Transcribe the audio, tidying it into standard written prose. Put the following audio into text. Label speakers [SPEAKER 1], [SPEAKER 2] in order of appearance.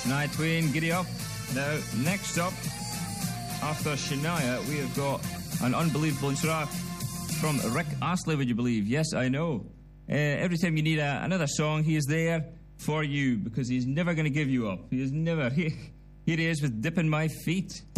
[SPEAKER 1] Shania Twain, Giddy Up. Now, next up, after Shania, we have got an unbelievable intro from Rick Astley, would you believe? Yes, I know. Every time you need another song, he is there for you, because he's never going to give you up. He is never. Here he is with Dipping My Feet.